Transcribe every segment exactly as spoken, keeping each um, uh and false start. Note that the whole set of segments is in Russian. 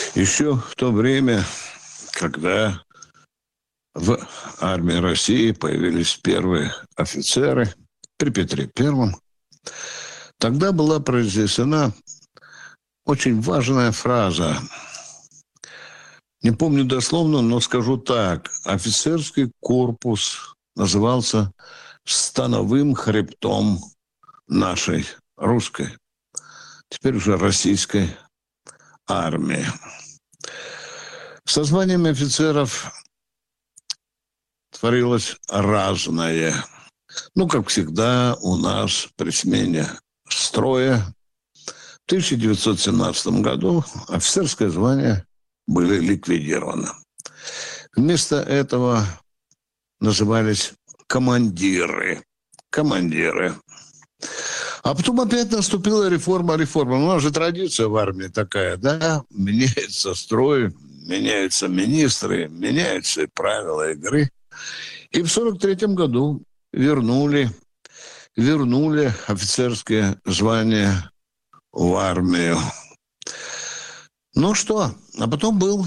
Еще в то время, когда в армии России появились первые офицеры при Петре Первом, тогда была произнесена очень важная фраза. Не помню дословно, но скажу так. Офицерский корпус назывался становым хребтом нашей русской, теперь уже российской армии. Со званиями офицеров творилось разное. Ну, как всегда, у нас при смене строя в тысяча девятьсот семнадцатом году офицерское звание были ликвидированы. Вместо этого назывались командиры. Командиры. А потом опять наступила реформа, реформа. Ну, у нас же традиция в армии такая, да? Меняется строй, меняются министры, меняются и правила игры. И в сорок третьем году вернули, вернули офицерские звания в армию. Ну что, а потом был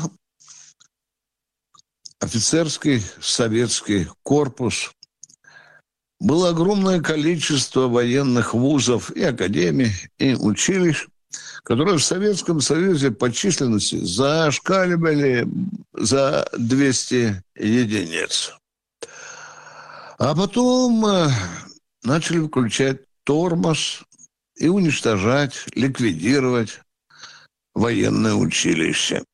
офицерский советский корпус. Было огромное количество военных вузов и академий, и училищ, которые в Советском Союзе по численности зашкаливали за двести единиц. А потом начали включать тормоз и уничтожать, ликвидировать военное училище.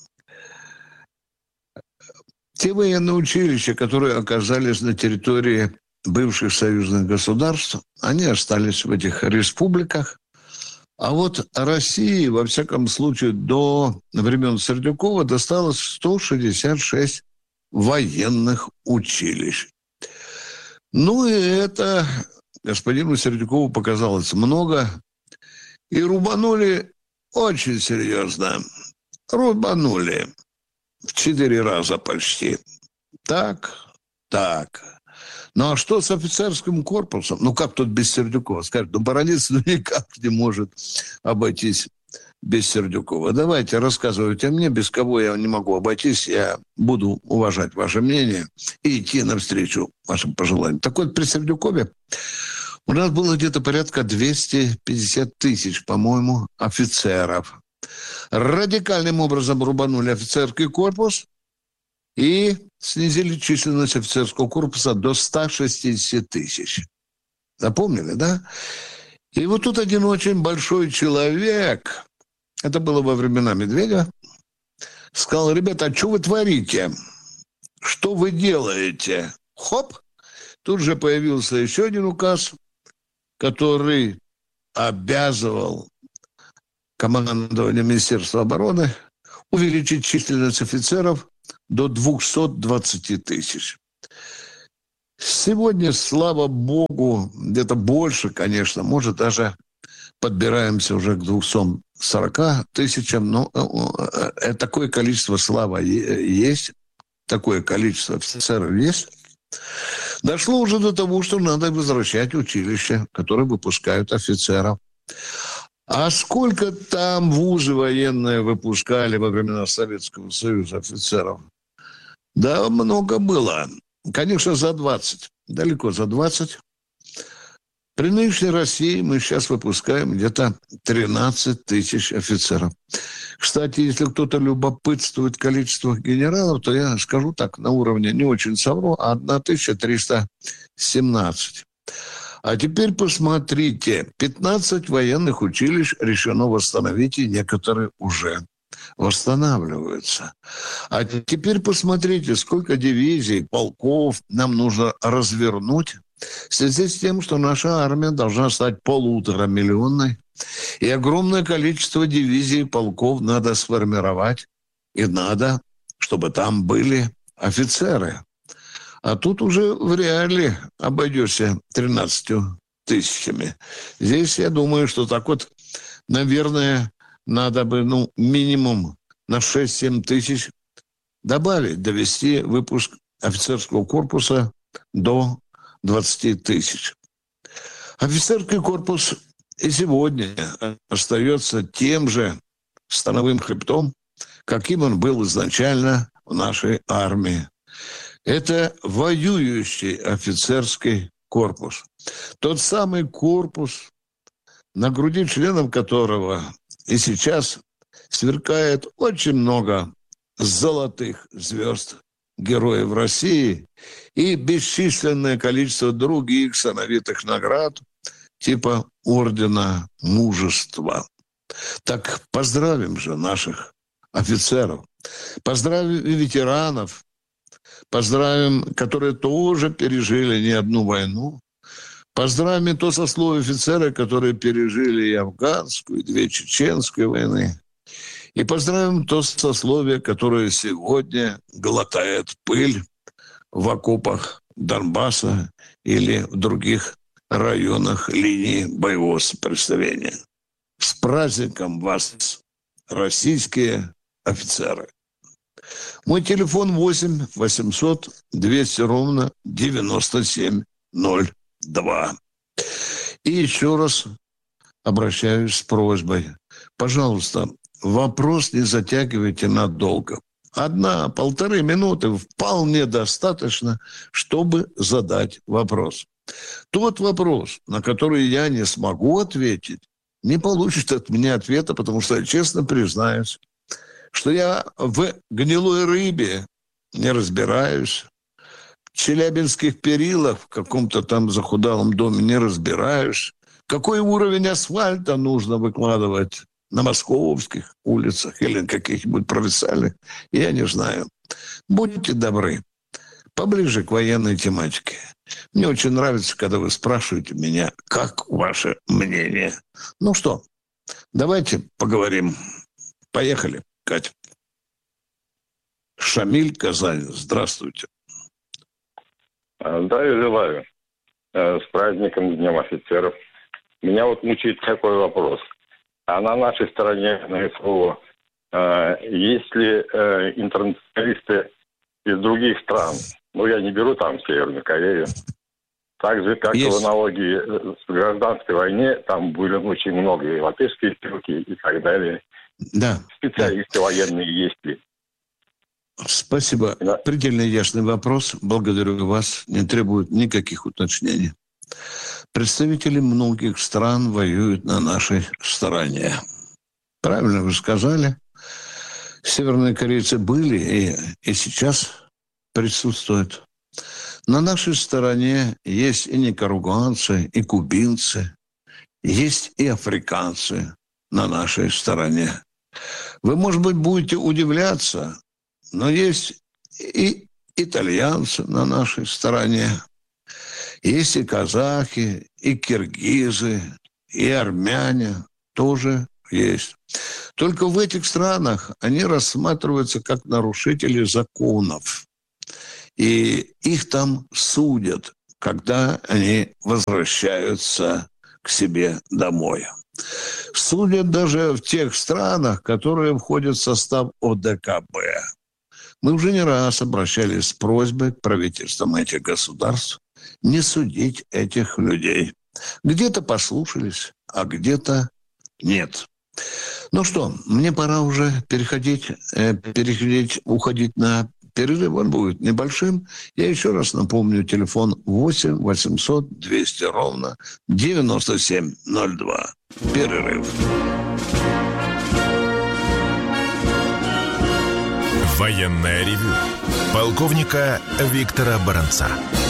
Те военные училища, которые оказались на территории бывших союзных государств, они остались в этих республиках. А вот России, во всяком случае, до времен Сердюкова досталось сто шестьдесят шесть военных училищ. Ну и это господину Сердюкову показалось много. И рубанули очень серьезно. Рубанули. В четыре раза почти. Так, так. Ну, а что с офицерским корпусом? Ну, как тут без Сердюкова? Скажут, ну, Баранец ну, никак не может обойтись без Сердюкова. Давайте, рассказывайте мне, без кого я не могу обойтись. Я буду уважать ваше мнение и идти навстречу вашим пожеланиям. Так вот, при Сердюкове у нас было где-то порядка двести пятьдесят тысяч, по-моему, офицеров. Радикальным образом рубанули офицерский корпус и снизили численность офицерского корпуса до ста шестидесяти тысяч. Запомнили, да? И вот тут один очень большой человек, это было во времена Медведева, сказал: ребята, а что вы творите? Что вы делаете? Хоп! Тут же появился еще один указ, который обязывал командование Министерства обороны увеличить численность офицеров до двухсот двадцати тысяч. Сегодня, слава богу, где-то больше, конечно, может, даже подбираемся уже к двухстам сорока тысячам, но такое количество, слава, есть, такое количество офицеров есть. Дошло уже до того, что надо возвращать училища, которые выпускают офицеров. А сколько там вузы военные выпускали во времена Советского Союза офицеров? Да, много было. Конечно, за двадцать. Далеко за двадцать. При нынешней России мы сейчас выпускаем где-то тринадцать тысяч офицеров. Кстати, если кто-то любопытствует количество генералов, то я скажу так, на уровне не очень совру, а тысяча триста семнадцать. А теперь посмотрите, пятнадцать военных училищ решено восстановить, и некоторые уже восстанавливаются. А теперь посмотрите, сколько дивизий, полков нам нужно развернуть в связи с тем, что наша армия должна стать полуторамиллионной, и огромное количество дивизий и полков надо сформировать, и надо, чтобы там были офицеры. А тут уже в реале обойдешься тринадцатью тысячами. Здесь я думаю, что так вот, наверное, надо бы, ну, минимум на шесть-семь тысяч добавить, довести выпуск офицерского корпуса до двадцати тысяч. Офицерский корпус и сегодня остается тем же становым хребтом, каким он был изначально в нашей армии. Это воюющий офицерский корпус. Тот самый корпус, на груди членов которого и сейчас сверкает очень много золотых звезд героев России и бесчисленное количество других сановитых наград типа Ордена Мужества. Так поздравим же наших офицеров, поздравим и ветеранов, поздравим, которые тоже пережили не одну войну, поздравим и то сословие офицеров, которые пережили и афганскую, и две чеченские войны. И поздравим то сословие, которое сегодня глотает пыль в окопах Донбасса или в других районах линии боевого соприкосновения. С праздником вас, российские офицеры! Мой телефон восемь восемьсот двести ровно девяносто семь ноль два. И еще раз обращаюсь с просьбой. Пожалуйста, вопрос не затягивайте надолго. Одна, полторы минуты вполне достаточно, чтобы задать вопрос. Тот вопрос, на который я не смогу ответить, не получит от меня ответа, потому что я честно признаюсь, что я в гнилой рыбе не разбираюсь, в челябинских перилах в каком-то там захудалом доме не разбираюсь, какой уровень асфальта нужно выкладывать на московских улицах или на каких-нибудь провинциальных, я не знаю. Будьте добры, поближе к военной тематике. Мне очень нравится, когда вы спрашиваете меня, как ваше мнение. Ну что, давайте поговорим. Поехали, Катя. Шамиль, Казань, здравствуйте. Здравия желаю. С праздником, Днем офицеров. Меня вот мучает такой вопрос. А на нашей стороне, на СВО, есть ли интернационалисты из других стран? Ну, я не беру там Северную Корею. Так же, как есть. И в аналогии с гражданской войне, там были очень много и латышские стрелки и так далее. Да. Специалисты да. военные есть ли? Спасибо. Да. Предельно ясный вопрос. Благодарю вас. Не требует никаких уточнений. Представители многих стран воюют на нашей стороне. Правильно вы сказали. Северные корейцы были и, и сейчас присутствуют. На нашей стороне есть и никарагуанцы, и кубинцы, есть и африканцы на нашей стороне. Вы, может быть, будете удивляться, но есть и итальянцы на нашей стороне, есть и казахи, и киргизы, и армяне тоже есть. Только в этих странах они рассматриваются как нарушители законов. И их там судят, когда они возвращаются к себе домой. Судят даже в тех странах, которые входят в состав О Д К Б. Мы уже не раз обращались с просьбой к правительствам этих государств не судить этих людей. Где-то послушались, а где-то нет. Ну что, мне пора уже переходить, э, переходить, уходить на перерыв. Он будет небольшим. Я еще раз напомню, телефон восемь восемьсот двести ровно девяносто семь ноль два. Перерыв. Военное ревю полковника Виктора Баранца.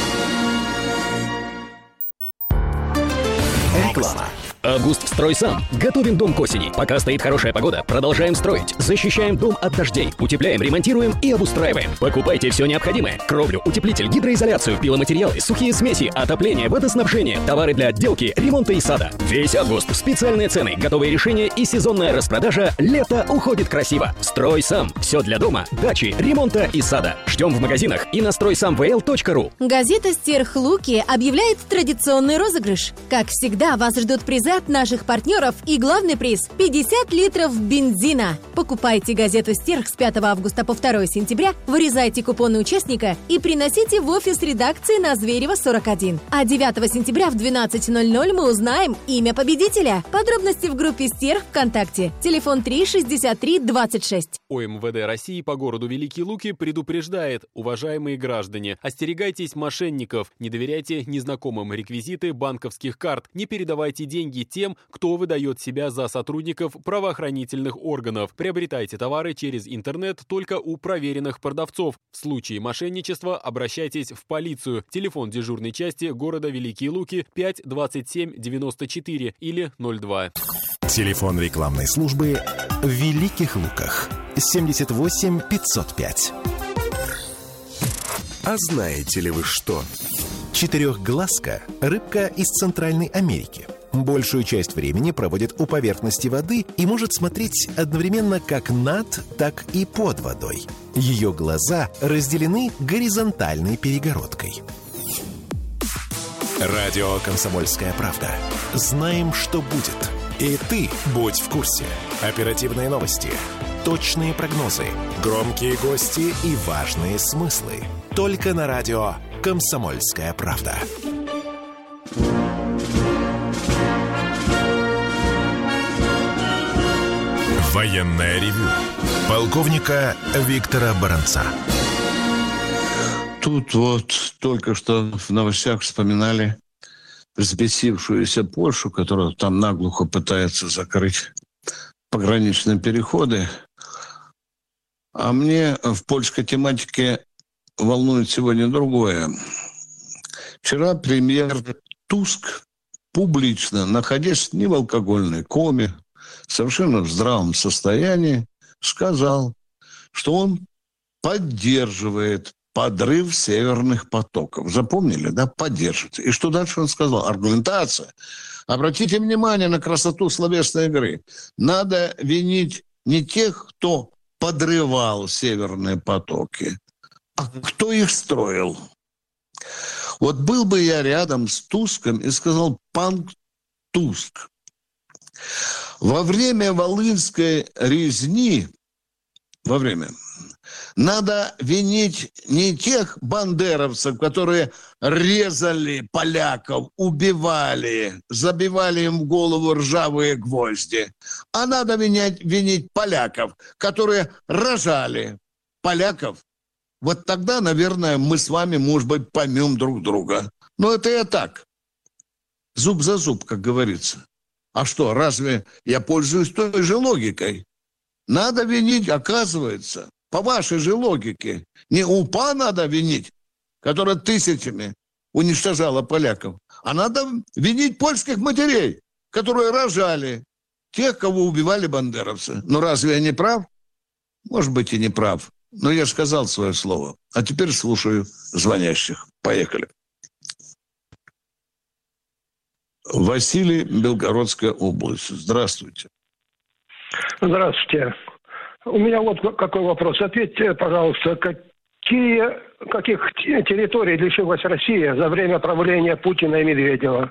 Реклама. Август-стройсам. Готовим дом к осени. Пока стоит хорошая погода, продолжаем строить. Защищаем дом от дождей. Утепляем, ремонтируем и обустраиваем. Покупайте все необходимое. Кровлю, утеплитель, гидроизоляцию, пиломатериалы, сухие смеси, отопление, водоснабжение, товары для отделки, ремонта и сада. Весь август. Специальные цены, готовые решения и сезонная распродажа. Лето уходит красиво. Строй сам. Все для дома, дачи, ремонта и сада. Ждем в магазинах и на строй сам вэ эл точка ру. Газета «Стерхлуки» объявляет традиционный розыгрыш. Как всегда, вас ждут призы наград наших партнеров и главный приз – пятьдесят литров бензина. Покупайте газету «Стерх» с пятого августа по второе сентября, вырезайте купоны участника и приносите в офис редакции на Зверева сорок один. А девятого сентября в двенадцать ноль ноль мы узнаем имя победителя. Подробности в группе «Стерх» ВКонтакте. Телефон три шестьдесят три двадцать шесть. ОМВД России по городу Великие Луки предупреждает: уважаемые граждане, остерегайтесь мошенников, не доверяйте незнакомым реквизиты банковских карт, не передавайте деньги тем, кто выдает себя за сотрудников правоохранительных органов. Приобретайте товары через интернет только у проверенных продавцов. В случае мошенничества обращайтесь в полицию. Телефон дежурной части города Великие Луки пять двадцать семь девяносто четыре или ноль два. Телефон рекламной службы в Великих Луках семьдесят восемь пятьсот пять. А знаете ли вы что? Четырехглазка – рыбка из Центральной Америки. Большую часть времени проводит у поверхности воды и может смотреть одновременно как над, так и под водой. Ее глаза разделены горизонтальной перегородкой. Радио «Комсомольская правда». Знаем, что будет. И ты будь в курсе. Оперативные новости, точные прогнозы, громкие гости и важные смыслы. Только на радио «Комсомольская правда». Военное ревю полковника Виктора Баранца. Тут вот только что в новостях вспоминали взбесившуюся Польшу, которая там наглухо пытается закрыть пограничные переходы. А мне в польской тематике волнует сегодня другое. Вчера премьер Туск публично, находясь не в алкогольной коме, совершенно в здравом состоянии, сказал, что он поддерживает подрыв северных потоков. Запомнили, да? Поддерживает. И что дальше он сказал? Аргументация. Обратите внимание на красоту словесной игры. Надо винить не тех, кто подрывал северные потоки, а кто их строил. Вот был бы я рядом с Туском и сказал: пан Туск, во время Волынской резни, во время, надо винить не тех бандеровцев, которые резали поляков, убивали, забивали им в голову ржавые гвозди, а надо винить, винить поляков, которые рожали поляков. Вот тогда, наверное, мы с вами, может быть, поймем друг друга. Но это я так. Зуб за зуб, как говорится. А что, разве я пользуюсь той же логикой? Надо винить, оказывается, по вашей же логике. Не УПА надо винить, которая тысячами уничтожала поляков, а надо винить польских матерей, которые рожали тех, кого убивали бандеровцы. Ну разве я не прав? Может быть, и не прав. Но я же сказал свое слово. А теперь слушаю звонящих. Поехали. Василий, Белгородская область. Здравствуйте. Здравствуйте. У меня вот какой вопрос. Ответьте, пожалуйста, какие, каких территорий лишилась Россия за время правления Путина и Медведева?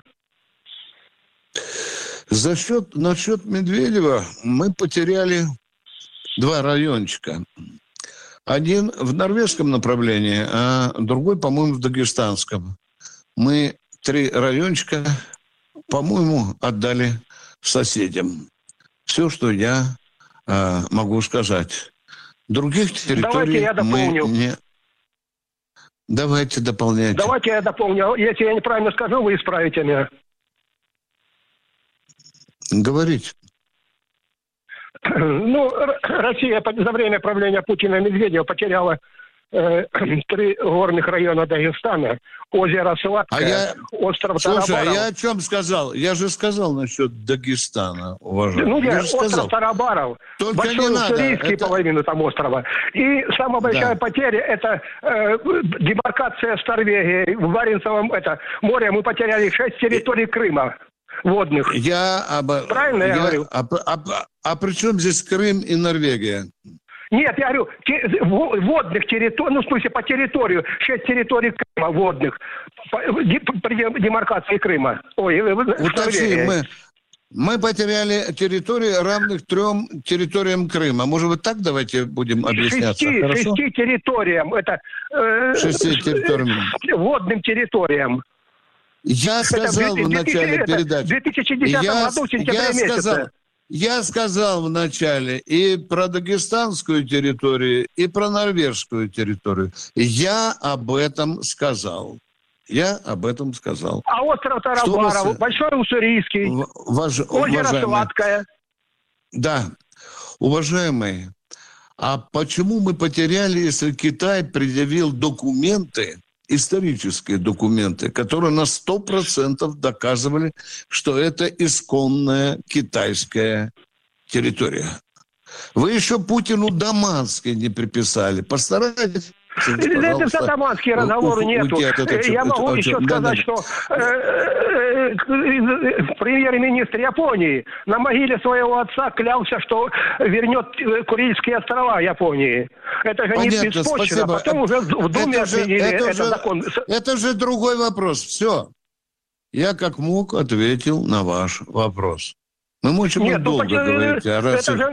За счет, насчет Медведева мы потеряли два райончика. Один в норвежском направлении, а другой, по-моему, в дагестанском. Мы три райончика, по-моему, отдали соседям. Все, что я э, могу сказать. Других территорий Давайте я дополню. мы не... Давайте дополняйте. Давайте я дополню. Если я неправильно скажу, вы исправите меня. Говорите. Ну, Россия за время правления Путина и Медведева потеряла э, три горных района Дагестана. Озеро Сладкое, а я... остров Слушай, Тарабаров. а я о чем сказал? Я же сказал насчет Дагестана, уважаемый. Ну, я нет, же остров сказал. Тарабаров, Только большой не надо. уссурийский, Это... половину там острова. И самая большая Да. потеря – это э, демаркация с Норвегией. В Баренцевом это, море мы потеряли шесть территорий Крыма водных. Я об... Правильно я, я говорю? А, а, а, а при чем здесь Крым и Норвегия? Нет, я говорю, те, водных территорий, ну, в смысле, по территорию, шесть территорий Крыма водных, по, при демаркации Крыма. Ой, Уточни, мы, Мы потеряли территории, равных трем территориям Крыма. Может быть, так давайте будем объясняться? Шести, Хорошо? шести территориям. Это э, Шести территориям. Водным территориям. Я сказал это в в начале это, передачи. В две тысячи десятом я, году, в сентябре я месяце. сказал, я сказал в начале и про дагестанскую территорию, и про норвежскую территорию. Я об этом сказал. Я об этом сказал. А остров Тарабаров, Большой Уссурийский, Важ... озеро Сладкое. Да, уважаемые, а почему мы потеряли, если Китай предъявил документы, исторические документы, которые на сто процентов доказывали, что это исконная китайская территория? Вы еще Путину Даманский не приписали. Постарайтесь. Это за Даманский разговор нету. Я могу еще сказать, что премьер-министр Японии на могиле своего отца клялся, что вернет Курильские острова Японии. Это же не беспочвенно. Потом уже в Думе отменили этот закон. Это же другой вопрос. Все. Я как мог ответил на ваш вопрос. Мы можем Нет, долго ну, говорить. А раз... Это же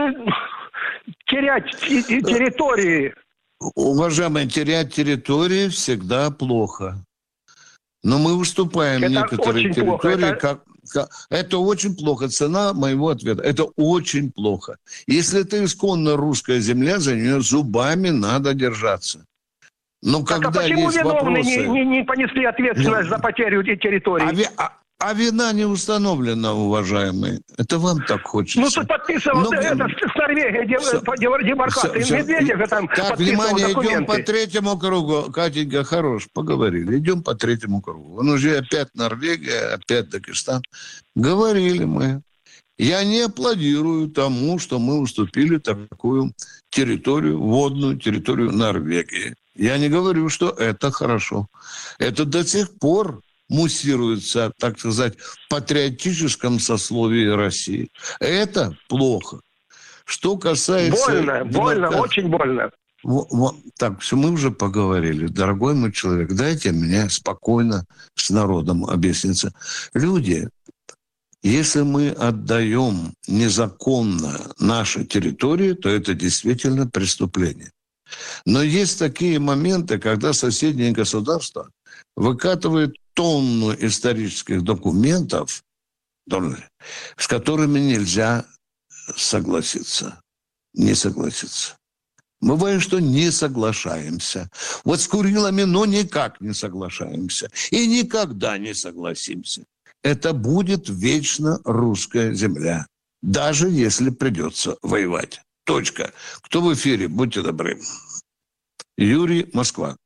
терять территории. Уважаемые, терять территории всегда плохо. Но мы уступаем это некоторые территории. Это... Как, как... это очень плохо. Цена моего ответа. Это очень плохо. Если это исконно русская земля, за нее зубами надо держаться. Но так, когда а почему есть виновные вопросы... не, не, не понесли ответственность за потерю территории? А, ви... а, а вина не установлена, уважаемые. Это вам так хочется. Ну, тут подписывал Но... это с Норвегией, все, демаркации. все, Медведев же там так, подписывал внимание, документы. идем по третьему кругу. Катенька, хорош, поговорили. Идем по третьему кругу. Он уже опять Норвегия, опять Дагестан. Говорили мы. Я не аплодирую тому, что мы уступили такую территорию, водную территорию Норвегии. Я не говорю, что это хорошо. Это до сих пор муссируется, так сказать, в патриотическом сословии России. Это плохо. Что касается... Больно, больно, демократии, очень больно. Вот, вот, так, все, мы уже поговорили. Дорогой мой человек, дайте мне спокойно с народом объясниться. Люди, если мы отдаем незаконно наши территории, то это действительно преступление. Но есть такие моменты, когда соседние государства выкатывают тонну исторических документов, с которыми нельзя согласиться, не согласиться. Бывает, что не соглашаемся. Вот с Курилами, но никак не соглашаемся. И никогда не согласимся. Это будет вечно русская земля. Даже если придется воевать. Точка. Кто в эфире? Будьте добры. Юрий, Москва.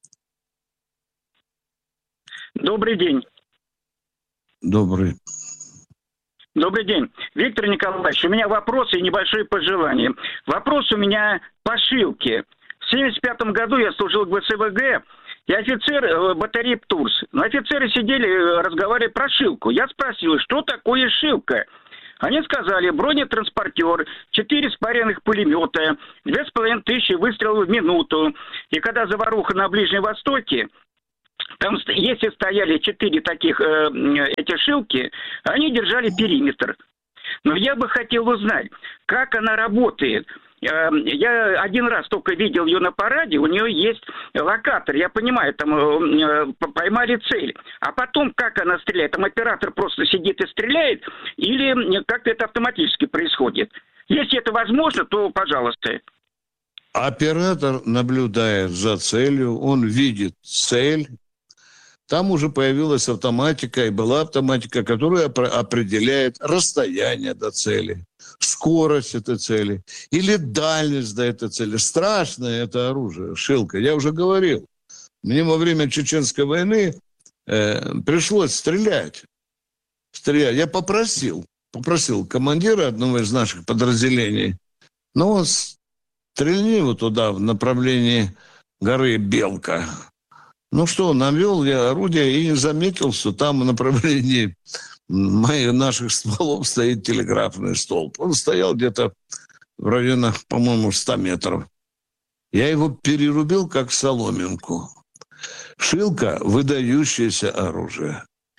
Добрый день. Добрый. Добрый день. Виктор Николаевич, у меня вопросы и небольшое пожелание. Вопрос у меня по шилке. В семьдесят пятом году я служил в ГСВГ, и офицер батареи ПТУРС. Офицеры сидели, разговаривали про шилку. Я спросил, что такое шилка? Они сказали, бронетранспортер, четыре спаренных пулемета, две с половиной тысячи выстрелов в минуту. И когда заваруха на Ближнем Востоке, там, если стояли четыре таких э, эти шилки, они держали периметр. Но я бы хотел узнать, как она работает. Э, я один раз только видел ее на параде, у нее есть локатор, я понимаю, там э, поймали цель. А потом, как она стреляет? Там оператор просто сидит и стреляет, или как-то это автоматически происходит? Если это возможно, то пожалуйста. Оператор наблюдает за целью, он видит цель. Там уже появилась автоматика, и была автоматика, которая определяет расстояние до цели, скорость этой цели или дальность до этой цели. Страшное это оружие, шилка. Я уже говорил, мне во время Чеченской войны э, пришлось стрелять. стрелять. Я попросил, попросил командира одного из наших подразделений, ну, стрельни вот туда, в направлении горы Белка. Ну что, навел я орудие и заметил, что там в направлении моих, наших стволов стоит телеграфный столб. Он стоял где-то в районе, по-моему, ста метров. Я его перерубил, как соломинку. Шилка – выдающееся оружие.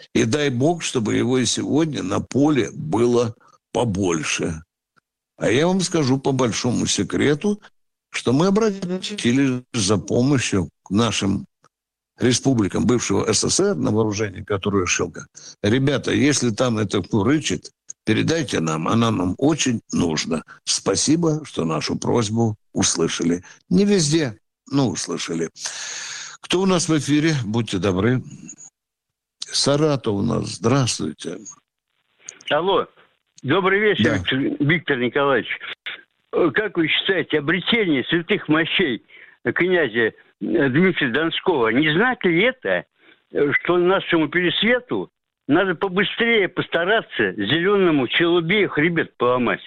И дай бог, чтобы его и сегодня на поле было побольше. А я вам скажу по большому секрету, что мы обратились за помощью к нашим республикам бывшего СССР на вооружение, которую Шелка. Ребята, если там это рычит, передайте нам, она нам очень нужна. Спасибо, что нашу просьбу услышали. Не везде, но услышали. Кто у нас в эфире? Будьте добры. Саратов у нас. Здравствуйте. Алло. Добрый вечер, Да. Виктор Николаевич. Как вы считаете, обретение святых мощей князя Дмитрия Донского, не знает ли это, что нашему Пересвету надо побыстрее постараться зеленому челубею хребет поломать?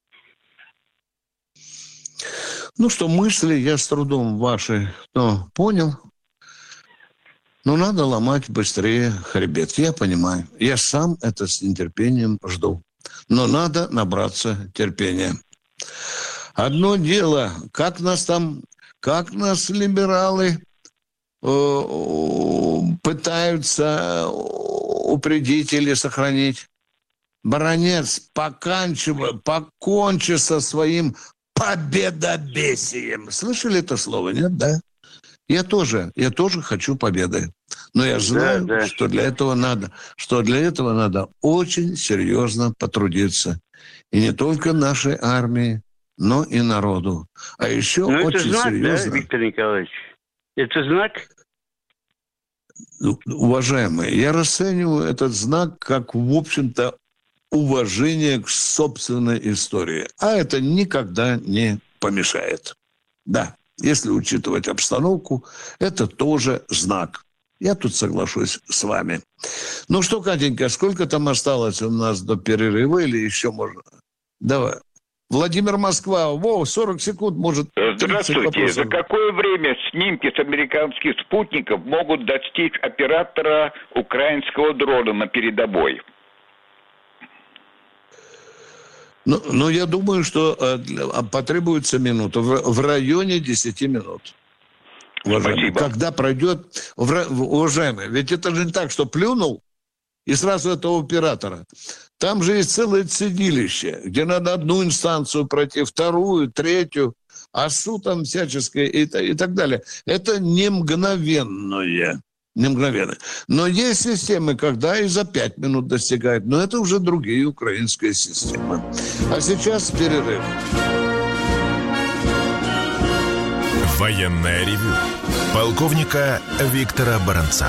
Ну что, мысли я с трудом ваши ну, понял. Но надо ломать быстрее хребет. Я понимаю. Я сам это с нетерпением жду. Но надо набраться терпения. Одно дело, как нас там, как нас либералы э, пытаются упредить или сохранить. Баронец, поканчивай, покончи со своим победобесием. Слышали это слово, нет? Да. Я тоже, я тоже хочу победы. Но я знаю, да, да. что для этого надо, что для этого надо очень серьезно потрудиться. И не только нашей армии, но и народу. А еще но очень это знак, серьезно... да, Виктор Николаевич? Это знак? Уважаемые, я расцениваю этот знак как, в общем-то, уважение к собственной истории. А это никогда не помешает. Да. Если учитывать обстановку, это тоже знак. Я тут соглашусь с вами. Ну что, Катенька, сколько там осталось у нас до перерыва или еще можно? Давай. Владимир, Москва. Во, сорок секунд, может. Здравствуйте. За какое время снимки с американских спутников могут достичь оператора украинского дрона на передовой? Ну, ну, я думаю, что э, потребуется минута. В, в районе десяти минут. Уважаемые. Когда пройдет... Уважаемые, ведь это же не так, что плюнул, и сразу этого оператора. Там же есть целое цедилище, где надо одну инстанцию пройти, вторую, третью, а суд там всяческое и, и так далее. Это не мгновенное. Не мгновенно. Но есть системы, когда и за пять минут достигают. Но это уже другие украинские системы. А сейчас перерыв. Военное ревю полковника Виктора Баранца.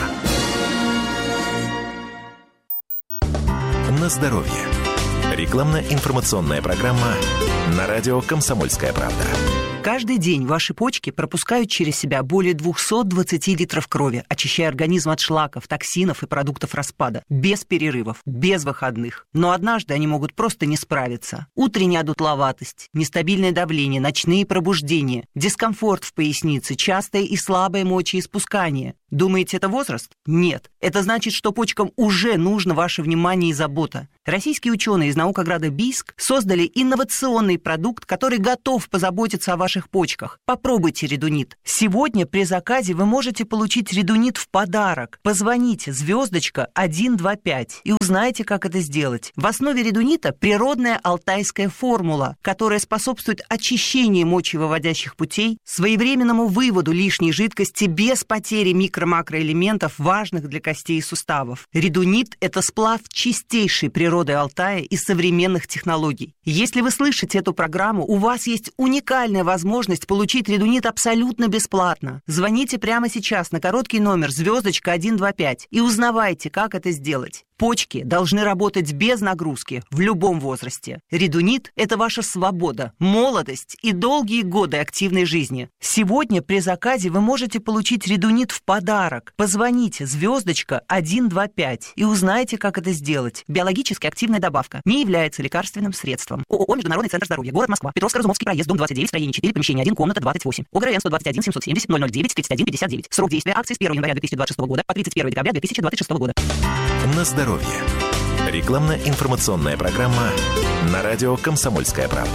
На здоровье. Рекламно-информационная программа на радио «Комсомольская правда». Каждый день ваши почки пропускают через себя более двести двадцать литров крови, очищая организм от шлаков, токсинов и продуктов распада. Без перерывов, без выходных. Но однажды они могут просто не справиться. Утренняя одутловатость, нестабильное давление, ночные пробуждения, дискомфорт в пояснице, частое и слабое мочеиспускание. Думаете, это возраст? Нет. Это значит, что почкам уже нужно ваше внимание и забота. Российские ученые из наукограда Бийск создали инновационный продукт, который готов позаботиться о ваших почках. Попробуйте редунит. Сегодня при заказе вы можете получить редунит в подарок. Позвоните звездочка один два пять и узнайте, как это сделать. В основе редунита природная алтайская формула, которая способствует очищению мочевыводящих путей, своевременному выводу лишней жидкости без потери микро-макроэлементов, важных для костей и суставов. Редунит – это сплав чистейшей природы Алтая и современных технологий. Если вы слышите эту программу, у вас есть уникальная возможность получить редунит абсолютно бесплатно. Звоните прямо сейчас на короткий номер звездочка один два пять и узнавайте, как это сделать. Почки должны работать без нагрузки в любом возрасте. Редунит – это ваша свобода, молодость и долгие годы активной жизни. Сегодня при заказе вы можете получить редунит в подарок. Позвоните звездочка один два пять и узнайте, как это сделать. Биологически активная добавка не является лекарственным средством. ООО «Международный центр здоровья», город Москва, Петровско-Разумовский проезд, дом двадцать девять, строение четыре, помещение один, комната двадцать восемь. ОГРН сто двадцать один семьсот семьдесят ноль ноль девять тридцать один пятьдесят девять. Срок действия акции с первого января две тысячи двадцать шестого года по тридцать первое декабря две тысячи двадцать шестого года. На здоровье. Рекламно-информационная программа на радио «Комсомольская правда».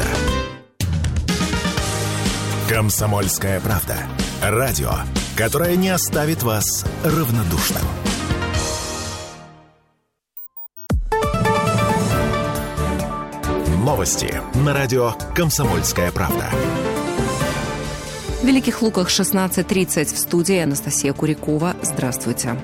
«Комсомольская правда». Радио, радио, которое не оставит вас равнодушным. «Комсомольская правда». Радио, которое не оставит вас равнодушным. Радио, которое не оставит вас равнодушным. Радио, которое не оставит вас равнодушным. Радио, которое не оставит вас равнодушным. Радио, которое не оставит вас равнодушным. Новости на радио «Комсомольская правда». В Великих Луках шестнадцать тридцать. В студии Анастасия Курякова. Здравствуйте.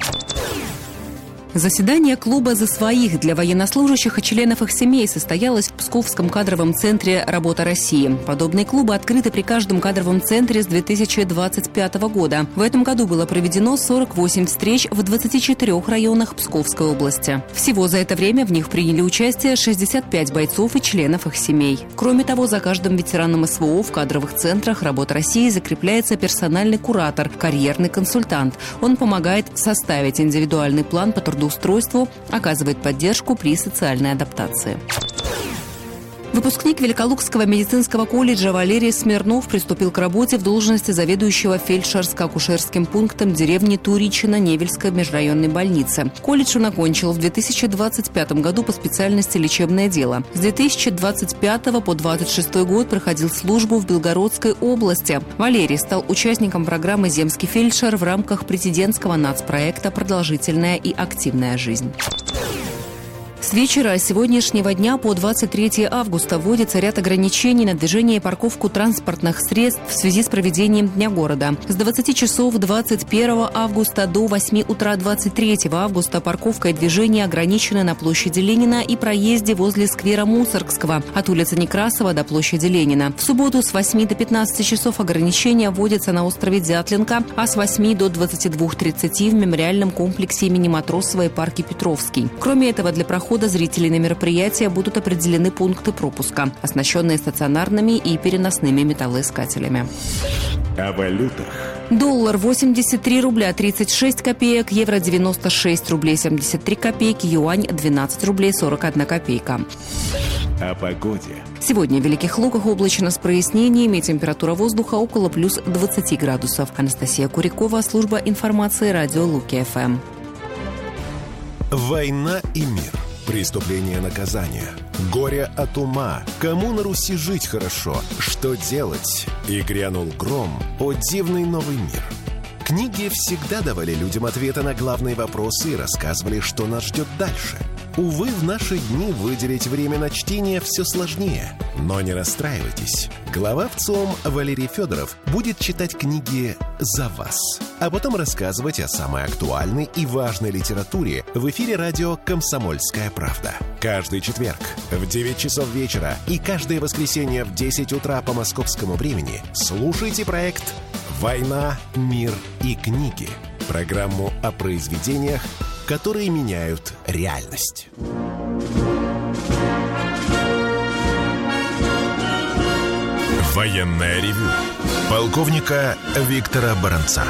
Заседание клуба «За своих» для военнослужащих и членов их семей состоялось в Псковском кадровом центре «Работа России». Подобные клубы открыты при каждом кадровом центре с две тысячи двадцать пятого года. В этом году было проведено сорок восемь встреч в двадцати четырёх районах Псковской области. Всего за это время в них приняли участие шестьдесят пять бойцов и членов их семей. Кроме того, за каждым ветераном СВО в кадровых центрах «Работа России» закрепляется персональный куратор, карьерный консультант. Он помогает составить индивидуальный план по трудоустройству, устройству, оказывает поддержку при социальной адаптации. Выпускник Великолукского медицинского колледжа Валерий Смирнов приступил к работе в должности заведующего фельдшерско-акушерским пунктом деревни Туричино Невельской межрайонной больницы. Колледж он окончил в две тысячи двадцать пятом году по специальности лечебное дело. С две тысячи двадцать пятого по двадцать шестой год проходил службу в Белгородской области. Валерий стал участником программы «Земский фельдшер» в рамках президентского нацпроекта «Продолжительная и активная жизнь». С вечера сегодняшнего дня по двадцать третье августа вводится ряд ограничений на движение и парковку транспортных средств в связи с проведением Дня города. С двадцати часов двадцать первого августа до восьми утра двадцать третьего августа парковка и движение ограничены на площади Ленина и проезде возле сквера Мусоргского от улицы Некрасова до площади Ленина. В субботу с восьми до пятнадцати часов ограничения вводятся на острове Дятленка, а с восьми до двадцати двух тридцати в мемориальном комплексе имени Матросова и парке Петровский. Кроме этого, для прохода зрителей на мероприятия будут определены пункты пропуска, оснащенные стационарными и переносными металлоискателями. О валютах. Доллар восемьдесят три рубля тридцать шесть копеек, евро девяносто шесть рублей семьдесят три копейки, юань двенадцать рублей сорок одна копейка. О погоде. Сегодня в Великих Луках облачно с прояснениями, температура воздуха около плюс двадцати градусов. Анастасия Курякова, служба информации, радио Луки-ФМ. Война и мир. Преступление, наказание. Горе от ума. Кому на Руси жить хорошо? Что делать? И грянул гром. О дивный новый мир. Книги всегда давали людям ответы на главные вопросы и рассказывали, что нас ждет дальше. Увы, в наши дни выделить время на чтение все сложнее. Но не расстраивайтесь. Глава ВЦИОМ Валерий Федоров будет читать книги за вас, а потом рассказывать о самой актуальной и важной литературе в эфире радио «Комсомольская правда». Каждый четверг в девять часов вечера и каждое воскресенье в десять утра по московскому времени слушайте проект «Война, мир и книги». Программу о произведениях, которые меняют реальность. Военное ревю полковника Виктора Баранца.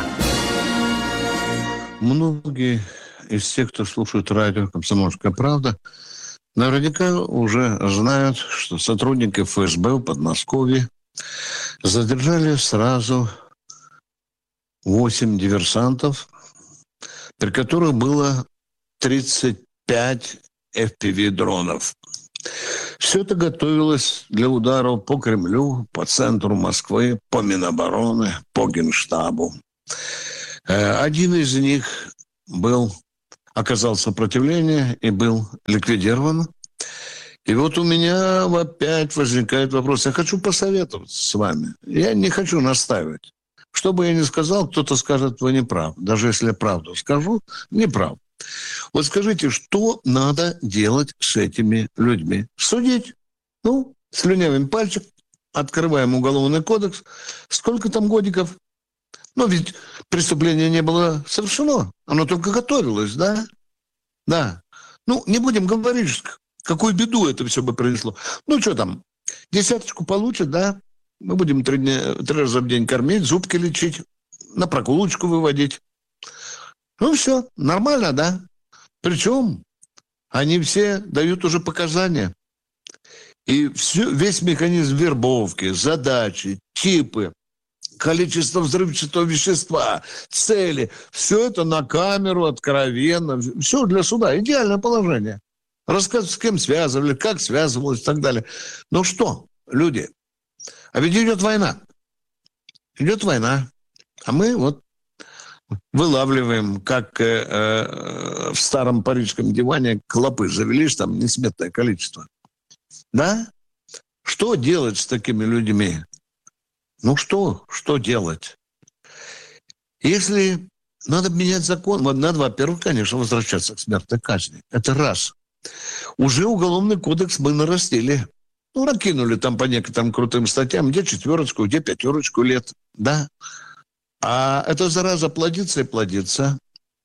Многие из тех, кто слушает радио «Комсомольская правда», наверняка уже знают, что сотрудники эф эс бэ в Подмосковье задержали сразу восемь диверсантов, при которых было тридцать пять эф пи ви-дронов. Все это готовилось для ударов по Кремлю, по центру Москвы, по Минобороны, по Генштабу. Один из них был, оказал сопротивление и был ликвидирован. И вот у меня опять возникает вопрос. Я хочу посоветоваться с вами. Я не хочу настаивать. Что бы я ни сказал, кто-то скажет, вы не прав. Даже если я правду скажу, не прав. Вот скажите, что надо делать с этими людьми? Судить? Ну, слюнявим пальчик, открываем уголовный кодекс. Сколько там годиков? Ну, ведь преступление не было совершено. Оно только готовилось, да? Да. Ну, не будем говорить, какую беду это все бы принесло. Ну, что там, десяточку получит, да? Мы будем три, дня, три раза в день кормить, зубки лечить, на прогулочку выводить. Ну, все, нормально, да? Причем они все дают уже показания. И все, весь механизм вербовки, задачи, типы, количество взрывчатого вещества, цели, все это на камеру, откровенно. Все для суда. Идеальное положение. Рассказ, с кем связывали, как связывалось и так далее. Ну что, люди, а ведь идет война. Идет война. А мы вот вылавливаем, как э, э, в старом парижском диване клопы завелись, там несметное количество. Да? Что делать с такими людьми? Ну что? Что делать? Если надо менять закон, надо, во-первых, конечно, возвращаться к смертной казни. Это раз. Уже уголовный кодекс мы нарастили. Ну, накинули там по некоторым крутым статьям, где четверочку, где пятерочку лет. Да. А эта зараза плодится и плодится.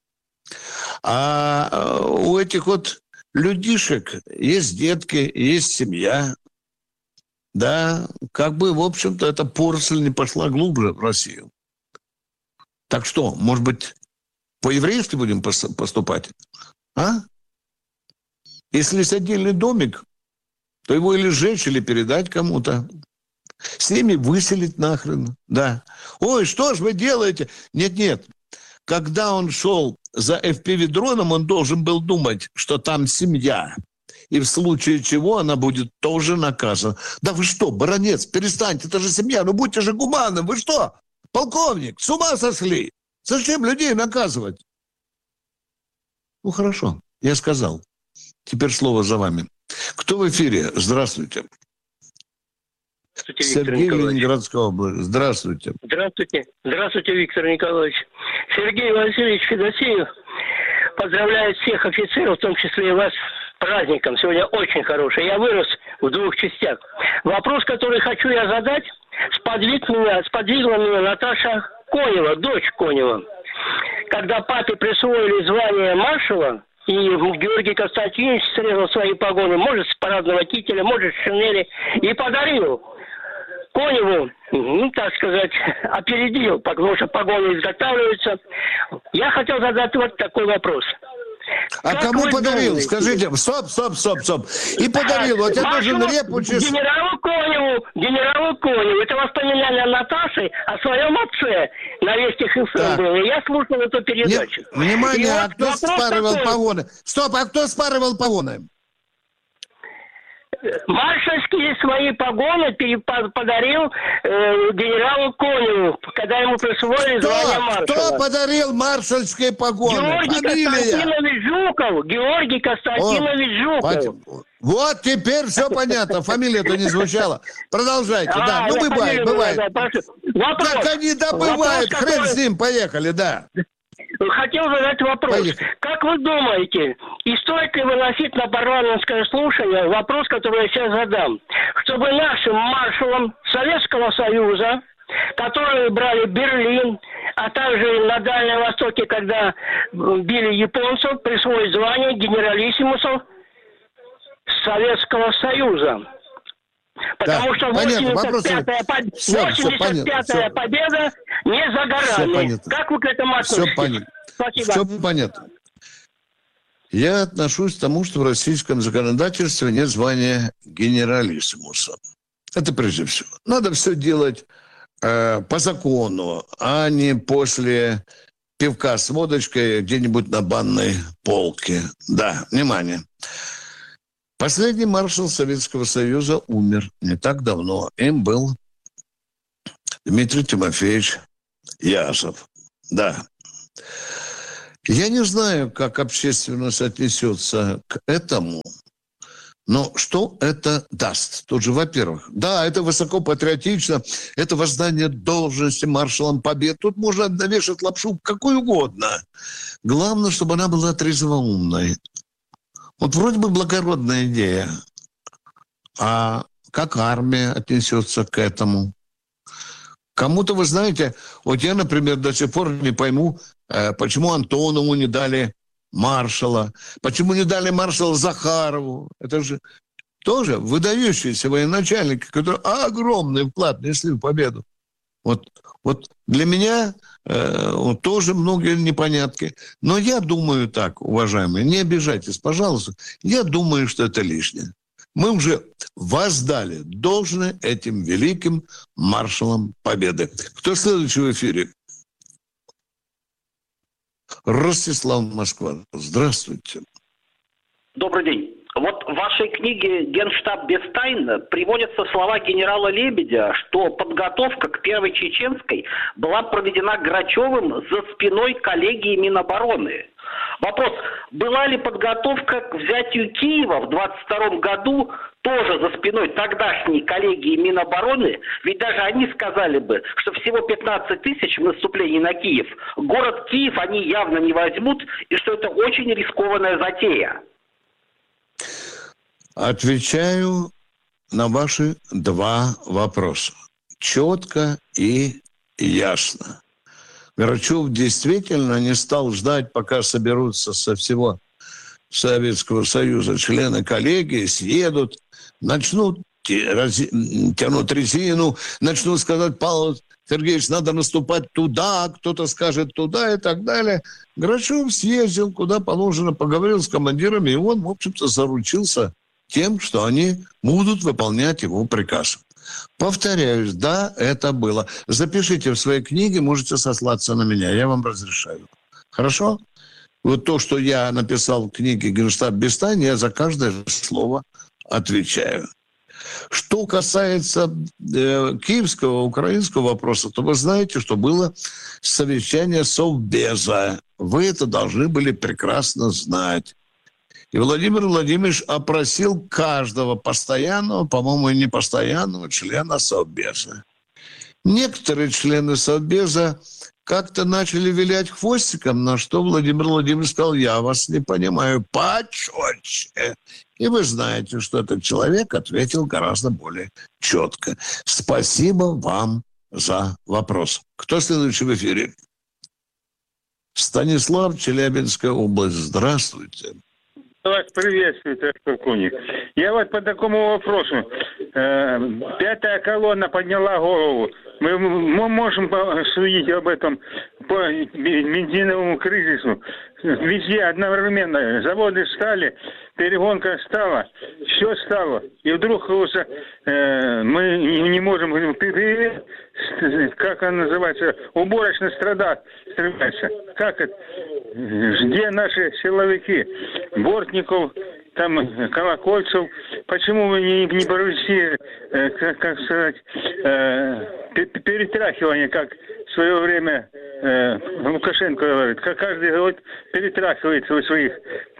А у этих вот людишек есть детки, есть семья. Да, как бы, в общем-то, эта поросль не пошла глубже в Россию. Так что, может быть, по-еврейски будем поступать? А? Если есть отдельный домик, то его или сжечь, или передать кому-то. Семьи выселить нахрен, да. Ой, что ж вы делаете? Нет-нет. Когда он шел за эф пи ви-дроном, он должен был думать, что там семья. И в случае чего она будет тоже наказана. Да вы что, баронец, перестаньте, это же семья, ну будьте же гуманны, вы что, полковник, с ума сошли? Зачем людей наказывать? Ну хорошо, я сказал. Теперь слово за вами. Кто в эфире? Здравствуйте. Здравствуйте, Сергей, Виктор Николаевич. Ленинградская область. Здравствуйте. Здравствуйте. Здравствуйте, Виктор Николаевич. Сергей Васильевич Федосеев поздравляет всех офицеров, в том числе и вас, с праздником. Сегодня очень хороший. Я вырос в двух частях. Вопрос, который хочу я задать, сподвиг меня, сподвигла меня Наташа Конева, дочь Конева. Когда папе присвоили звание маршала, и Георгий Константинович срезал свои погоны, может, с парадного кителя, может, с шинели, и подарил Коневу, ну, так сказать, опередил, потому что погоны изготавливаются. Я хотел задать вот такой вопрос. А как кому подарил? Думаете? Скажите, стоп, стоп, стоп, стоп. И подарил, вот я должен репу честь... Генералу Коневу, генералу Коневу. Это воспоминание Наташи о своем отце на Вестях эф эм было. И я слушал эту передачу. Нет, внимание, и а вот кто спарывал такой... погоны? Стоп, а кто спарывал погоны? Маршальские свои погоны подарил э, генералу Коневу, когда ему присвоили кто? звание маршала. Кто подарил маршальские погоны? Георгий Фамилия? Константинович Жуков. Георгий Константинович О, Жуков. Вот теперь все понятно. Фамилия-то не звучала. Продолжайте, а, да. Ну, бывает, бывает. Вопрос. Как они добывают, Вопрос, хрен который... с ним, поехали, да. Хотел задать вопрос. Поехали. Как вы думаете, и стоит ли выносить на парламентское слушание вопрос, который я сейчас задам, чтобы нашим маршалам Советского Союза, которые брали Берлин, а также на Дальнем Востоке, когда били японцев, присвоить звание генералиссимусов Советского Союза? Потому да, что восемьдесят пятая, под... все, восемьдесят пятая все победа не за горами. Как вы к этому относитесь? Все понятно. Спасибо. Все понятно. Я отношусь к тому, что в российском законодательстве нет звания генералиссимуса. Это прежде всего. Надо все делать э, по закону, а не после пивка с водочкой где-нибудь на банной полке. Да, внимание. Последний маршал Советского Союза умер не так давно. Им был Дмитрий Тимофеевич Ясов. Да. Я не знаю, как общественность отнесется к этому, но что это даст? Тут же, во-первых, да, это высокопатриотично, это воздание должности маршалом Побед. Тут можно навешать лапшу какую угодно. Главное, чтобы она была трезвоумной. Вот вроде бы благородная идея. А как армия отнесется к этому? Кому-то, вы знаете, вот я, например, до сих пор не пойму, почему Антонову не дали маршала, почему не дали маршала Захарову. Это же тоже выдающиеся военачальники, которые огромный вклад несли в победу. Вот, вот для меня э, вот тоже многие непонятки. Но я думаю так, уважаемые, не обижайтесь, пожалуйста. Я думаю, что это лишнее. Мы уже воздали должное этим великим маршалам Победы. Кто следующий в эфире? Ростислав, Москва. Здравствуйте. Добрый день. Вот в вашей книге «Генштаб без тайн» приводятся слова генерала Лебедя, что подготовка к первой чеченской была проведена Грачевым за спиной коллегии Минобороны. Вопрос, была ли подготовка к взятию Киева в двадцать втором году тоже за спиной тогдашней коллегии Минобороны? Ведь даже они сказали бы, что всего пятнадцать тысяч в наступлении на Киев. Город Киев они явно не возьмут, и что это очень рискованная затея. Отвечаю на ваши два вопроса. Четко и ясно. Грачев действительно не стал ждать, пока соберутся со всего Советского Союза члены коллегии, съедут, начнут тянуть резину, начнут сказать: Павел Сергеевич, надо наступать туда, кто-то скажет туда и так далее. Грачев съездил, куда положено, поговорил с командирами, и он, в общем-то, заручился тем, что они будут выполнять его приказ. Повторяюсь, да, это было. Запишите в своей книге, можете сослаться на меня, я вам разрешаю. Хорошо? Вот то, что я написал в книге «Генштаб без тайн», я за каждое слово отвечаю. Что касается э, киевского, украинского вопроса, то вы знаете, что было совещание Совбеза. Вы это должны были прекрасно знать. И Владимир Владимирович опросил каждого постоянного, по-моему, и непостоянного члена Совбеза. Некоторые члены Совбеза как-то начали вилять хвостиком, на что Владимир Владимирович сказал: я вас не понимаю, почетче. И вы знаете, что этот человек ответил гораздо более четко. Спасибо вам за вопрос. Кто следующий в эфире? Станислав, Челябинская область. Здравствуйте. Вас приветствую, товарищ полковник. Я вот по такому вопросу. Пятая колонна подняла голову. Мы, мы можем судить об этом по бензиновому кризису. Везде одновременно. Заводы стали, перегонка стала, все стало. И вдруг э, мы не можем, как она называется, уборочная страда стремится. Как это? Где наши силовики? Бортников, там Колокольцев. Почему вы не, не провести, э, как, как сказать, э, перетряхивание, как в свое время э, Лукашенко говорит, как каждый говорит, перетряхивает своих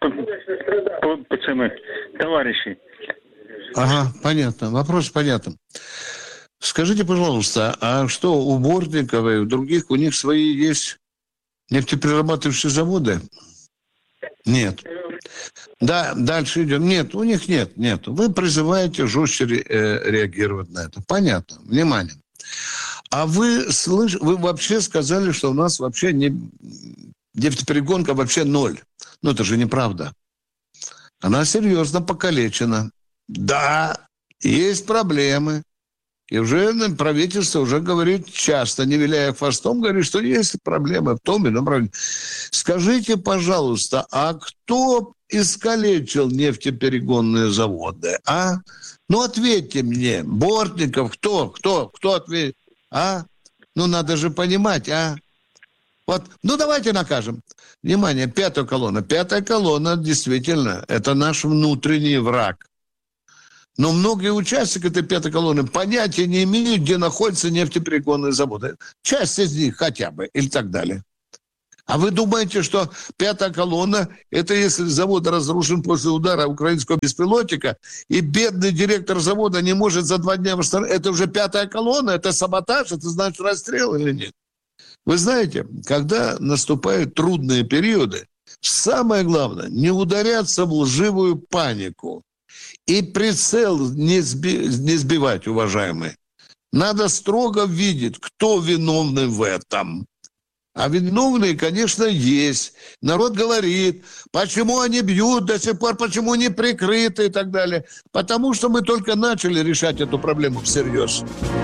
пацаны, товарищей. Ага, понятно. Вопрос понятен. Скажите, пожалуйста, а что у Бортникова и у других, у них свои есть нефтеперерабатывающие заводы? Нет. Да, дальше идем. Нет, у них нет, нет. Вы призываете жестче ре, э, реагировать на это. Понятно. Внимание. А вы, слыш... вы вообще сказали, что у нас вообще не... нефтеперегонка вообще ноль. Ну, это же неправда. Она серьезно покалечена. Да, есть проблемы. И уже правительство уже говорит часто, не виляя хвостом, говорит, что есть проблемы в том или ином правительстве. Скажите, пожалуйста, а кто искалечил нефтеперегонные заводы, а? Ну, ответьте мне, Бортников, кто, кто, кто ответит, а? Ну, надо же понимать, а? Вот, ну, давайте накажем. Внимание, пятая колонна. Пятая колонна, действительно, это наш внутренний враг. Но многие участники этой пятой колонны понятия не имеют, где находятся нефтеперегонные заводы. Часть из них хотя бы, или так далее. А вы думаете, что пятая колонна, это если завод разрушен после удара украинского беспилотника, и бедный директор завода не может за два дня восстановить, это уже пятая колонна, это саботаж, это значит расстрел или нет? Вы знаете, когда наступают трудные периоды, самое главное, не ударяться в лживую панику. И прицел не, сби, не сбивать, уважаемые. Надо строго видеть, кто виновный в этом. А виновные, конечно, есть. Народ говорит, почему они бьют до сих пор, почему не прикрыты и так далее. Потому что мы только начали решать эту проблему всерьез.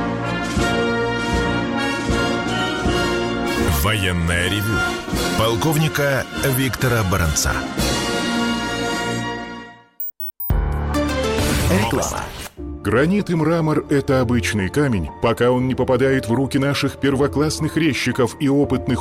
Военное ревю полковника Виктора Баранца. Реклама. Гранит и мрамор – это обычный камень, пока он не попадает в руки наших первоклассных резчиков и опытных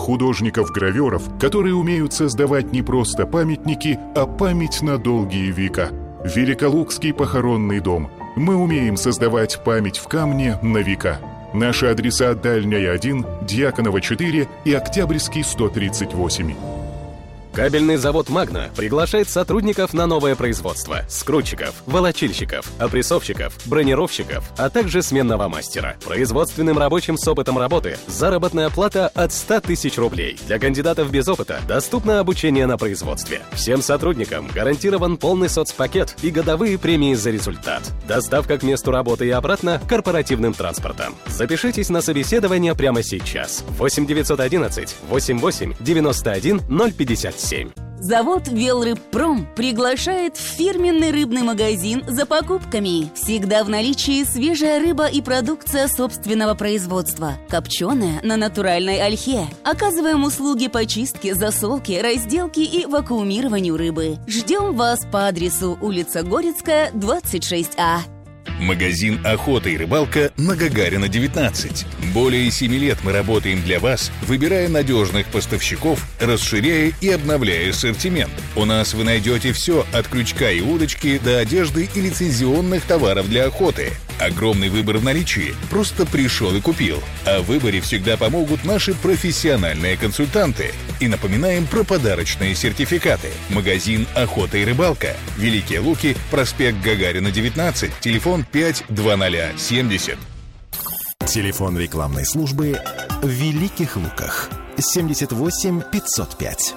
художников-гравёров, которые умеют создавать не просто памятники, а память на долгие века. Великолукский похоронный дом. Мы умеем создавать память в камне на века. Наши адреса: Дальняя один, Дьяконова четыре и Октябрьский сто тридцать восемь. Кабельный завод «Магна» приглашает сотрудников на новое производство: скрутчиков, волочильщиков, опрессовщиков, бронировщиков, а также сменного мастера. Производственным рабочим с опытом работы заработная плата от ста тысяч рублей. Для кандидатов без опыта доступно обучение на производстве. Всем сотрудникам гарантирован полный соцпакет и годовые премии за результат. Доставка к месту работы и обратно корпоративным транспортом. Запишитесь на собеседование прямо сейчас. восемь девятьсот одиннадцать восемьдесят восемь девяносто один ноль пятьдесят семь. Завод «Велрыбпром» приглашает в фирменный рыбный магазин за покупками. Всегда в наличии свежая рыба и продукция собственного производства. Копченая на натуральной ольхе. Оказываем услуги по чистке, засолке, разделке и вакуумированию рыбы. Ждем вас по адресу улица Горецкая, двадцать шесть А. Магазин «Охота и рыбалка» на Гагарина, девятнадцать. Более семи лет мы работаем для вас, выбирая надежных поставщиков, расширяя и обновляя ассортимент. У нас вы найдете все от крючка и удочки до одежды и лицензионных товаров для охоты. Огромный выбор в наличии. Просто пришел и купил. А в выборе всегда помогут наши профессиональные консультанты. И напоминаем про подарочные сертификаты. Магазин «Охота и рыбалка». Великие Луки, проспект Гагарина, девятнадцать. Телефон пять двадцать семьдесят. Телефон рекламной службы в Великих Луках. семьдесят восемь пятьсот пять.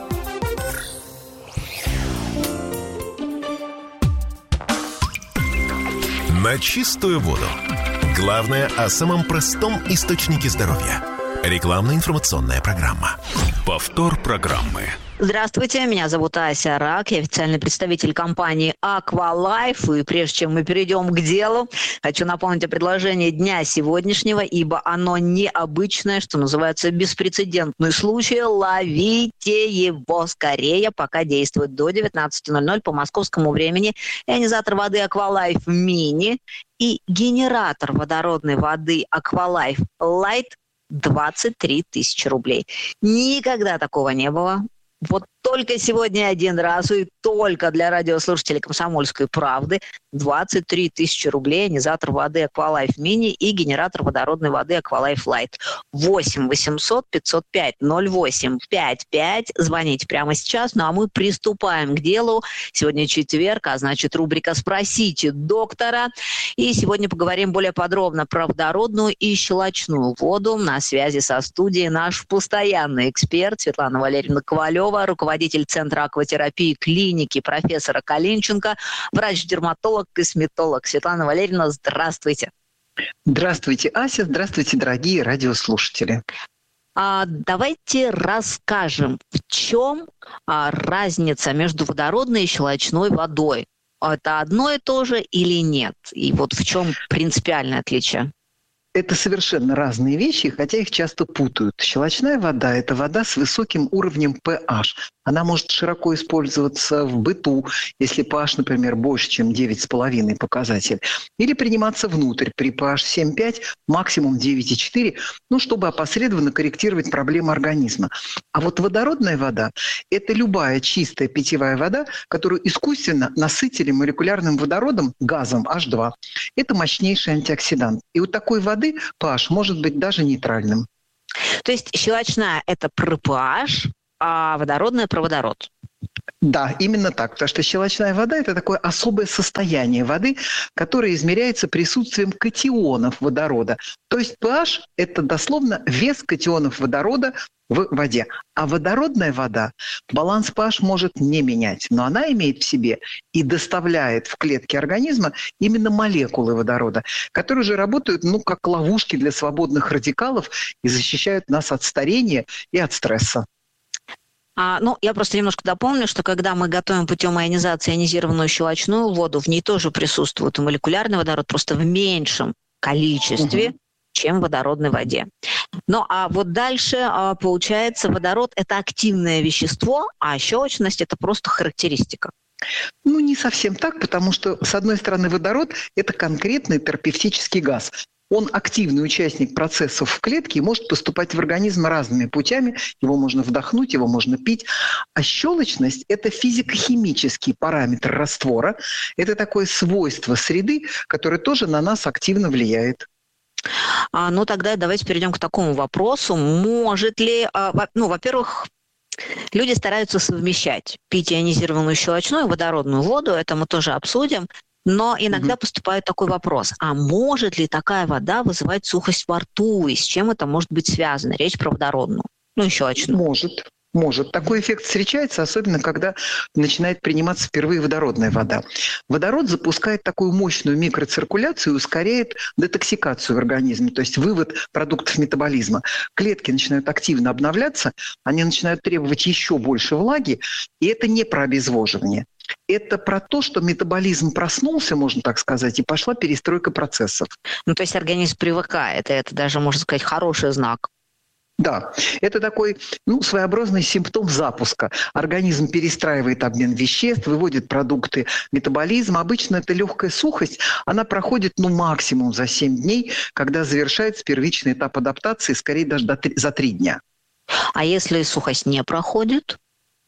На чистую воду. Главное о самом простом источнике здоровья. Рекламно-информационная программа. Повтор программы. Здравствуйте, меня зовут Ася Рак, я официальный представитель компании Aqualife. И прежде чем мы перейдем к делу, хочу напомнить о предложении дня сегодняшнего, ибо оно необычное, что называется, беспрецедентный случай. Ловите его скорее, пока действует до девятнадцати ноль-ноль по московскому времени ионизатор воды Aqualife Mini и генератор водородной воды Aqualife Light двадцать три тысячи рублей. Никогда такого не было. Вот только сегодня один раз, и только для радиослушателей «Комсомольской правды» двадцать три тысячи рублей, ионизатор воды Aqualife Mini и генератор водородной воды Aqualife Light. восемь восемьсот пятьсот пять ноль восемь пятьдесят пять. Звоните прямо сейчас. Ну а мы приступаем к делу. Сегодня четверг, а значит рубрика «Спросите доктора». И сегодня поговорим более подробно про водородную и щелочную воду. На связи со студией наш постоянный эксперт Светлана Валерьевна Ковалева, руководитель Центра акватерапии клиники профессора Калинченко, врач-дерматолог, косметолог. Светлана Валерьевна, здравствуйте. Здравствуйте, Ася. Здравствуйте, дорогие радиослушатели. А, давайте расскажем, в чем а, разница между водородной и щелочной водой. Это одно и то же или нет? И вот в чем принципиальное отличие? Это совершенно разные вещи, хотя их часто путают. Щелочная вода – это вода с высоким уровнем pH. Она может широко использоваться в быту, если pH, например, больше, чем девять с половиной показатель. Или приниматься внутрь при pH семь и пять, максимум девять и четыре, ну, чтобы опосредованно корректировать проблемы организма. А вот водородная вода – это любая чистая питьевая вода, которую искусственно насытили молекулярным водородом, газом эйч два. Это мощнейший антиоксидант. И у такой воды pH может быть даже нейтральным. То есть щелочная – это про pH, а водородная – про водород. Да, именно так, потому что щелочная вода – это такое особое состояние воды, которое измеряется присутствием катионов водорода. То есть pH – это дословно вес катионов водорода в воде. А водородная вода баланс pH может не менять, но она имеет в себе и доставляет в клетки организма именно молекулы водорода, которые же работают, ну, как ловушки для свободных радикалов и защищают нас от старения и от стресса. А, ну, я просто немножко дополню, что когда мы готовим путем ионизации ионизированную щелочную воду, в ней тоже присутствует молекулярный водород, просто в меньшем количестве, угу. чем в водородной воде. Ну, а вот дальше, получается, водород – это активное вещество, а щелочность – это просто характеристика. Ну, не совсем так, потому что, с одной стороны, водород – это конкретный терапевтический газ. Он активный участник процессов в клетке и может поступать в организм разными путями. Его можно вдохнуть, его можно пить. А щелочность – это физико-химический параметр раствора. Это такое свойство среды, которое тоже на нас активно влияет. А, ну, тогда давайте перейдем к такому вопросу. Может ли, а, ну, во-первых, люди стараются совмещать пить ионизированную щелочную и водородную воду. Это мы тоже обсудим. Но иногда угу. поступает такой вопрос. А может ли такая вода вызывать сухость во рту? И с чем это может быть связано? Речь про водородную. Ну, и щелочную. Может. Может. Такой эффект встречается, особенно когда начинает приниматься впервые водородная вода. Водород запускает такую мощную микроциркуляцию и ускоряет детоксикацию в организме, то есть вывод продуктов метаболизма. Клетки начинают активно обновляться, они начинают требовать еще больше влаги, и это не про обезвоживание. Это про то, что метаболизм проснулся, можно так сказать, и пошла перестройка процессов. Ну, то есть организм привыкает, и это даже, можно сказать, хороший знак. Да, это такой ну, своеобразный симптом запуска. Организм перестраивает обмен веществ, выводит продукты метаболизма. Обычно эта легкая сухость, она проходит ну, максимум за семь дней, когда завершается первичный этап адаптации, скорее даже до три, за три дня. А если сухость не проходит?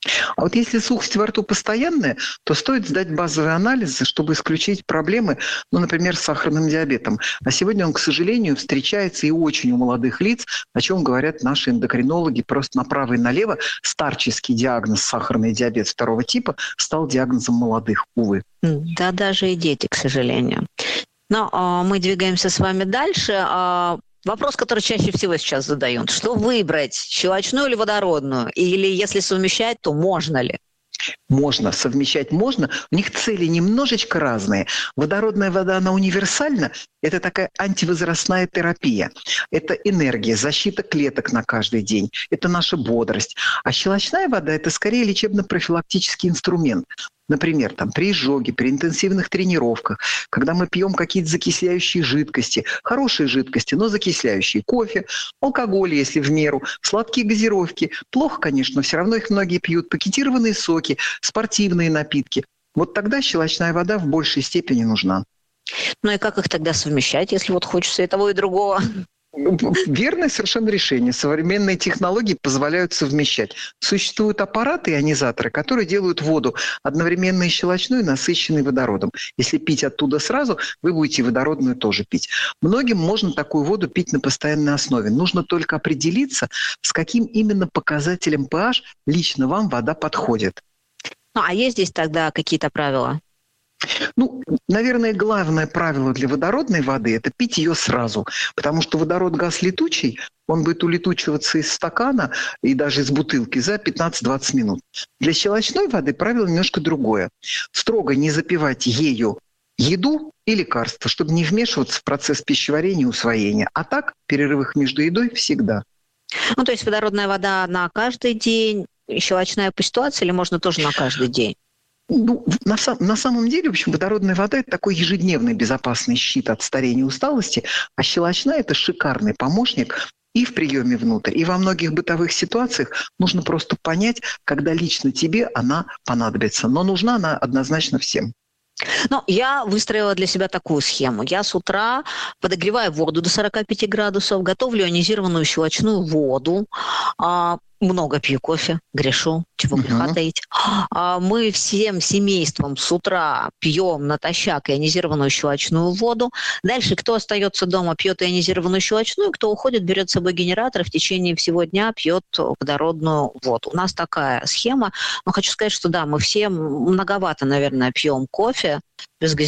А вот если сухость во рту постоянная, то стоит сдать базовые анализы, чтобы исключить проблемы, ну, например, с сахарным диабетом. А сегодня он, к сожалению, встречается и очень у молодых лиц, о чем говорят наши эндокринологи просто направо и налево. Старческий диагноз сахарный диабет второго типа стал диагнозом молодых, увы. Да, даже и дети, к сожалению. Но а, мы двигаемся с вами дальше. А... Вопрос, который чаще всего сейчас задают. Что выбрать, щелочную или водородную? Или если совмещать, то можно ли? Можно, совмещать можно. У них цели немножечко разные. Водородная вода, она универсальна. Это такая антивозрастная терапия. Это энергия, защита клеток на каждый день. Это наша бодрость. А щелочная вода – это скорее лечебно-профилактический инструмент. Например, там, при изжоге, при интенсивных тренировках, когда мы пьем какие-то закисляющие жидкости, хорошие жидкости, но закисляющие, кофе, алкоголь, если в меру, сладкие газировки. Плохо, конечно, но все равно их многие пьют. Пакетированные соки, спортивные напитки. Вот тогда щелочная вода в большей степени нужна. Ну и как их тогда совмещать, если вот хочется и того, и другого? Верное совершенно решение. Современные технологии позволяют совмещать. Существуют аппараты, ионизаторы, которые делают воду одновременно и щелочную, и насыщенной водородом. Если пить оттуда сразу, вы будете водородную тоже пить. Многим можно такую воду пить на постоянной основе. Нужно только определиться, с каким именно показателем pH лично вам вода подходит. Ну, а есть здесь тогда какие-то правила? Ну, наверное, главное правило для водородной воды – это пить ее сразу. Потому что водород – газ летучий, он будет улетучиваться из стакана и даже из бутылки за пятнадцать-двадцать минут. Для щелочной воды правило немножко другое. Строго не запивать ею еду и лекарства, чтобы не вмешиваться в процесс пищеварения и усвоения. А так, в перерывах между едой всегда. Ну, то есть водородная вода на каждый день, щелочная по ситуации, или можно тоже на каждый день? Ну, на, на самом деле, в общем, водородная вода – это такой ежедневный безопасный щит от старения и усталости, а щелочная – это шикарный помощник и в приеме внутрь, и во многих бытовых ситуациях нужно просто понять, когда лично тебе она понадобится. Но нужна она однозначно всем. Ну, я выстроила для себя такую схему. Я с утра подогреваю воду до сорок пять градусов, готовлю ионизированную щелочную воду, много пью кофе, грешу, чего греха uh-huh. таить. А мы всем семейством с утра пьем натощак ионизированную щелочную воду. Дальше, кто остается дома, пьет ионизированную щелочную, кто уходит, берет с собой генератор, в течение всего дня пьет водородную воду. У нас такая схема. Но хочу сказать, что да, мы все многовато, наверное, пьем кофе без газировки.